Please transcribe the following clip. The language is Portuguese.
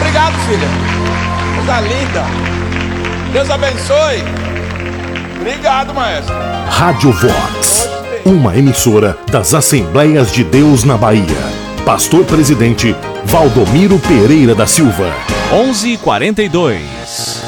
Obrigado, filha. Coisa linda. Deus abençoe. Obrigado, maestro. Rádio Vox, uma emissora das Assembleias de Deus na Bahia. Pastor Presidente Valdomiro Pereira da Silva. 11:42.